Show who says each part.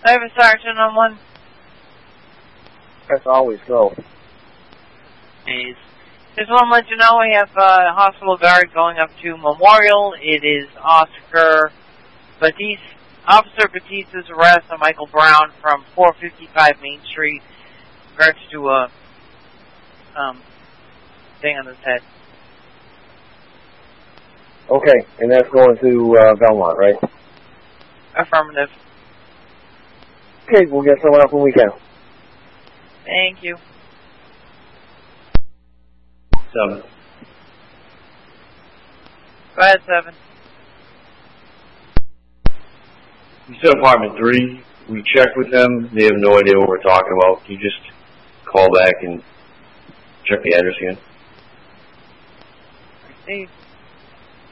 Speaker 1: I have a sergeant on one.
Speaker 2: That's always go.
Speaker 1: Please. Just want to let you know we have a hospital guard going up to Memorial. It is Officer Batista's arrest of Michael Brown from 455 Main Street in regards to a thing on his head.
Speaker 2: Okay, and that's going to Belmont, right?
Speaker 1: Affirmative.
Speaker 2: Okay, we'll get someone up when we can.
Speaker 1: Thank you.
Speaker 3: 7.
Speaker 1: Go ahead, 7.
Speaker 3: You said apartment 3. We checked with them. They have no idea what we're talking about. Can you just call back and check the address again?
Speaker 1: Received.